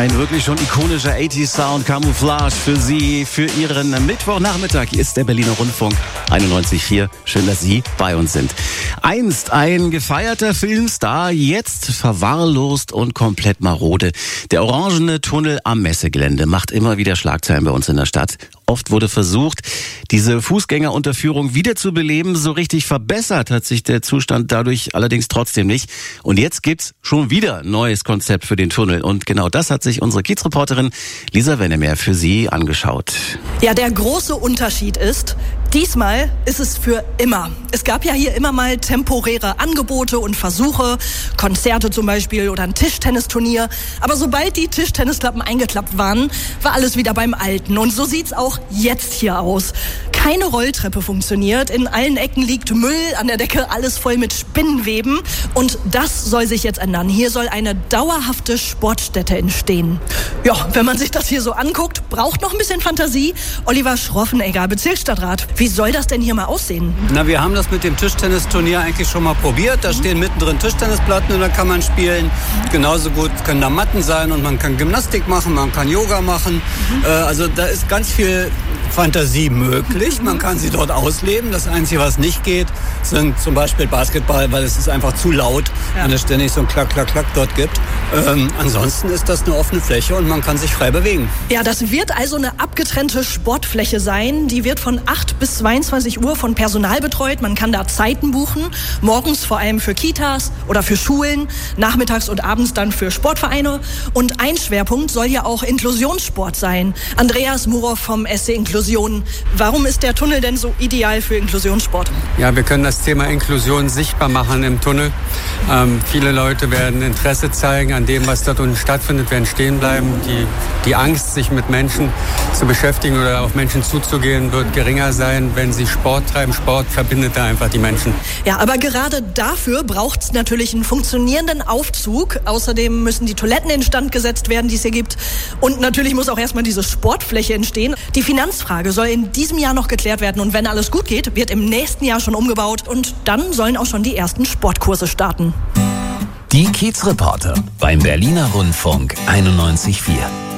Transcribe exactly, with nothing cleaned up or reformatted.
Ein wirklich schon ikonischer achtziger-Sound, Camouflage für Sie, für Ihren Mittwochnachmittag. Hier ist der Berliner Rundfunk einundneunzig Komma vier. Schön, dass Sie bei uns sind. Einst ein gefeierter Filmstar, jetzt verwahrlost und komplett marode. Der orangene Tunnel am Messegelände macht immer wieder Schlagzeilen bei uns in der Stadt. Oft wurde versucht, diese Fußgängerunterführung wieder zu beleben. So richtig verbessert hat sich der Zustand dadurch allerdings trotzdem nicht. Und jetzt gibt's schon wieder ein neues Konzept für den Tunnel. Und genau das hat sich unsere Kiezreporterin Lisa Wennemer für Sie angeschaut. Ja, der große Unterschied ist, diesmal ist es für immer. Es gab ja hier immer mal temporäre Angebote und Versuche, Konzerte zum Beispiel oder ein Tischtennisturnier. Aber sobald die Tischtennisklappen eingeklappt waren, war alles wieder beim Alten. Und so sieht's auch jetzt hier aus. Keine Rolltreppe funktioniert, in allen Ecken liegt Müll, an der Decke alles voll mit Spinnenweben. Und das soll sich jetzt ändern. Hier soll eine dauerhafte Sportstätte entstehen. Ja, wenn man sich das hier so anguckt, braucht noch ein bisschen Fantasie. Oliver Schroffenegger, Bezirksstadtrat. Wie soll das denn hier mal aussehen? Na, wir haben das mit dem Tischtennisturnier eigentlich schon mal probiert. Da stehen mittendrin Tischtennisplatten und da kann man spielen. Genauso gut können da Matten sein und man kann Gymnastik machen, man kann Yoga machen. Mhm. Äh, also da ist ganz viel Fantasie möglich. Man kann sie dort ausleben. Das Einzige, was nicht geht, sind zum Beispiel Basketball, weil es ist einfach zu laut, ja. wenn es ständig so ein Klack, Klack, Klack dort gibt. Ähm, ansonsten ist das eine offene Fläche und man kann sich frei bewegen. Ja, das wird also eine abgetrennte Sportfläche sein. Die wird von acht bis zweiundzwanzig Uhr von Personal betreut. Man kann da Zeiten buchen. Morgens vor allem für Kitas oder für Schulen. Nachmittags und abends dann für Sportvereine. Und ein Schwerpunkt soll ja auch Inklusionssport sein. Andreas Murow vom S C Inklusion. Warum ist der Tunnel denn so ideal für Inklusionssport? Ja, wir können das Thema Inklusion sichtbar machen im Tunnel. Ähm, viele Leute werden Interesse zeigen an dem, was dort unten stattfindet, werden stehen bleiben. Die, die Angst, sich mit Menschen zu beschäftigen oder auf Menschen zuzugehen, wird geringer sein, wenn sie Sport treiben. Sport verbindet da einfach die Menschen. Ja, aber gerade dafür braucht es natürlich einen funktionierenden Aufzug. Außerdem müssen die Toiletten instand gesetzt werden, die es hier gibt. Und natürlich muss auch erstmal diese Sportfläche entstehen. Die Finanzfrage soll in diesem Jahr noch geklärt werden. Und wenn alles gut geht, wird im nächsten Jahr schon umgebaut. Und dann sollen auch schon die ersten Sportkurse starten. Die Kiezreporter beim Berliner Rundfunk einundneunzig Komma vier.